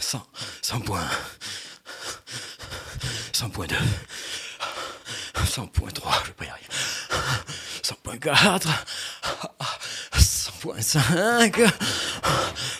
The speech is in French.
100 points. 100.2. 100.3, je vais pas y arriver. 100.4. 100.5.